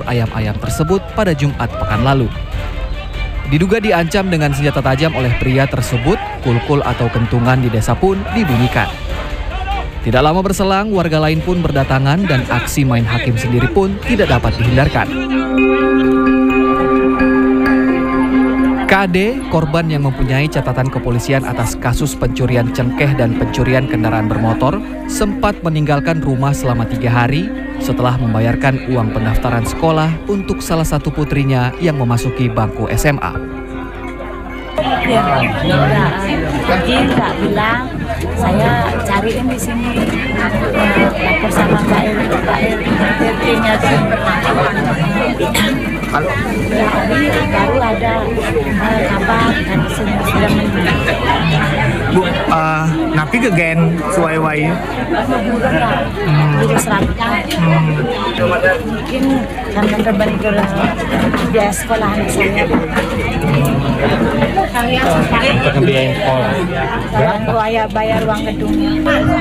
ayam-ayam tersebut pada Jumat pekan lalu. Diduga diancam dengan senjata tajam oleh pria tersebut, kulkul atau kentungan di desa pun dibunyikan. Tidak lama berselang, warga lain pun berdatangan dan aksi main hakim sendiri pun tidak dapat dihindarkan. KD, korban yang mempunyai catatan kepolisian atas kasus pencurian cengkeh dan pencurian kendaraan bermotor, sempat meninggalkan rumah selama 3 hari setelah membayarkan uang pendaftaran sekolah untuk salah satu putrinya yang memasuki bangku SMA. Jadi Kak bilang, saya cariin di sini, lapor sama Pak RT-nya baru ada kabar dari sini sudah meninggal. Bu, napi ke gen suai-wai? Guru serangka. Mungkin karena terbentur biaya sekolah anak saya. Untuk biaya sekolah. Bayar uang gedungnya.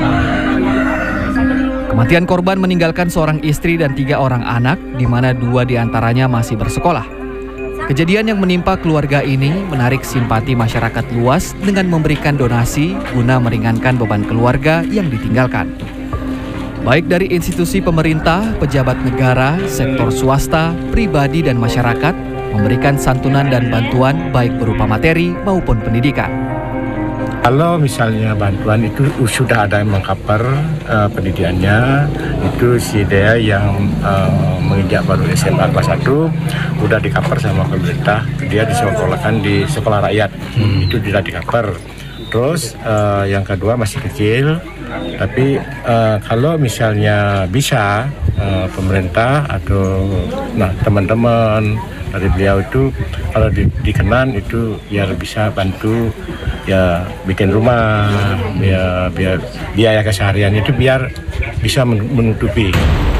Kematian korban meninggalkan seorang istri dan 3 orang anak, di mana 2 diantaranya masih bersekolah. Kejadian yang menimpa keluarga ini menarik simpati masyarakat luas dengan memberikan donasi guna meringankan beban keluarga yang ditinggalkan. Baik dari institusi pemerintah, pejabat negara, sektor swasta, pribadi dan masyarakat memberikan santunan dan bantuan baik berupa materi maupun pendidikan. Kalau misalnya bantuan itu sudah ada yang mengcover pendidikannya, itu si dia yang menginjak baru SMA kelas 1 udah di-cover sama pemerintah, dia disekolahkan di sekolah rakyat, itu tidak di-cover. Terus yang kedua masih kecil, tapi kalau misalnya bisa pemerintah atau teman-teman dari beliau itu kalau dikenan itu biar bisa bantu ya bikin rumah, biar biaya keseharian itu biar bisa menutupi.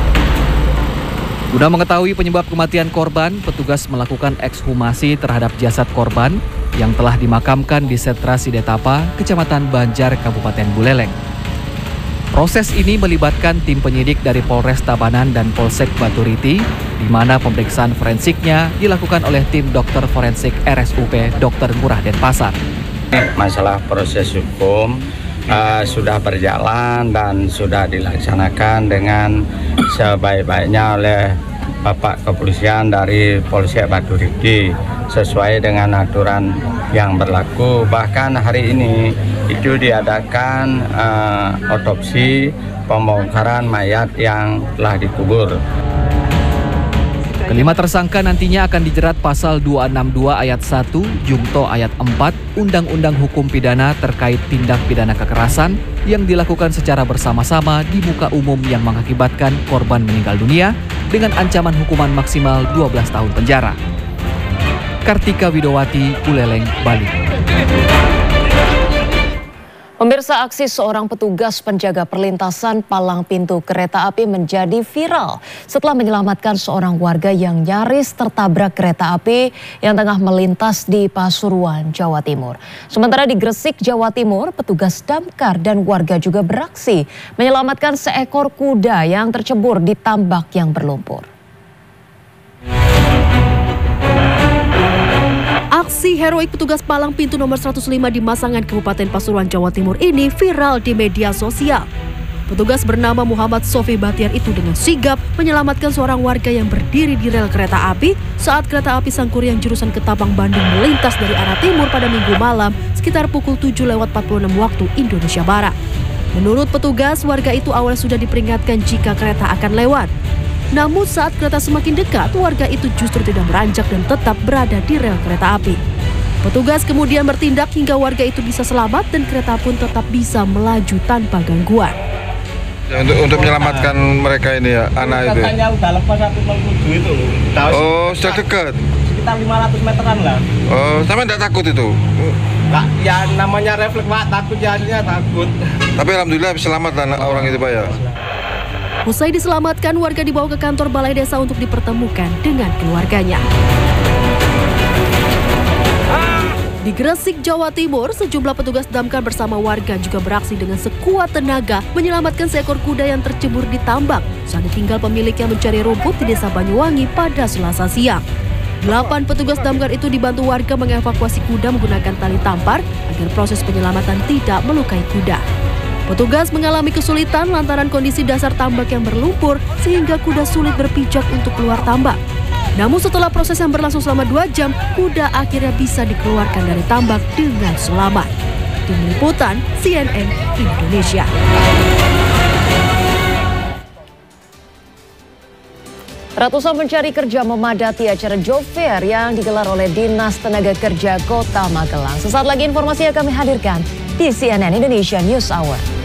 Guna mengetahui penyebab kematian korban, petugas melakukan ekshumasi terhadap jasad korban yang telah dimakamkan di Setra Sidetapa, Kecamatan Banjar, Kabupaten Buleleng. Proses ini melibatkan tim penyidik dari Polres Tabanan dan Polsek Baturiti, di mana pemeriksaan forensiknya dilakukan oleh tim dokter forensik RSUP Dr. Ngurah Denpasar. Masalah proses hukum sudah berjalan dan sudah dilaksanakan dengan sebaik-baiknya oleh Bapak Kepolisian dari Polsek Baturiti sesuai dengan aturan yang berlaku. Bahkan hari ini itu diadakan otopsi pembongkaran mayat yang telah dikubur. Kelima tersangka nantinya akan dijerat pasal 262 ayat 1, Jungto ayat 4, Undang-Undang Hukum Pidana terkait tindak pidana kekerasan yang dilakukan secara bersama-sama di muka umum yang mengakibatkan korban meninggal dunia dengan ancaman hukuman maksimal 12 tahun penjara. Kartika Widowati, Buleleng, Bali. Pemirsa, aksi seorang petugas penjaga perlintasan palang pintu kereta api menjadi viral setelah menyelamatkan seorang warga yang nyaris tertabrak kereta api yang tengah melintas di Pasuruan, Jawa Timur. Sementara di Gresik, Jawa Timur, petugas damkar dan warga juga beraksi menyelamatkan seekor kuda yang tercebur di tambak yang berlumpur. Aksi heroik petugas palang pintu nomor 105 di Masangan, Kabupaten Pasuruan, Jawa Timur ini viral di media sosial. Petugas bernama Muhammad Sofi Batiar itu dengan sigap menyelamatkan seorang warga yang berdiri di rel kereta api saat kereta api Sangkuriang jurusan Ketapang, Bandung melintas dari arah timur pada Minggu malam sekitar pukul 7:46 waktu Indonesia Barat. Menurut petugas, warga itu awal sudah diperingatkan jika kereta akan lewat. Namun saat kereta semakin dekat, warga itu justru tidak beranjak dan tetap berada di rel kereta api. Petugas kemudian bertindak hingga warga itu bisa selamat dan kereta pun tetap bisa melaju tanpa gangguan. Ya, untuk menyelamatkan mereka ini ya, anak itu. Katanya udah lepas 107 itu. Oh, sudah dekat. Sekitar 500 meteran lah. Oh, sama tidak takut itu? Nah, ya namanya refleks Pak, takut jadinya takut. Tapi alhamdulillah selamat orang itu Pak ya. Usai diselamatkan, warga dibawa ke kantor balai desa untuk dipertemukan dengan keluarganya. Di Gresik, Jawa Timur, sejumlah petugas damkar bersama warga juga beraksi dengan sekuat tenaga menyelamatkan seekor kuda yang tercebur di tambak saat ditinggal pemiliknya mencari rumput di Desa Banyuwangi pada Selasa siang. 8 petugas damkar itu dibantu warga mengevakuasi kuda menggunakan tali tampar agar proses penyelamatan tidak melukai kuda. Petugas mengalami kesulitan lantaran kondisi dasar tambak yang berlumpur sehingga kuda sulit berpijak untuk keluar tambak. Namun setelah proses yang berlangsung selama 2 jam, kuda akhirnya bisa dikeluarkan dari tambak dengan selamat. Tim Liputan CNN Indonesia. Ratusan pencari kerja memadati acara Job Fair yang digelar oleh Dinas Tenaga Kerja Kota Magelang. Sesaat lagi informasi yang kami hadirkan di CNN Indonesia News Hour.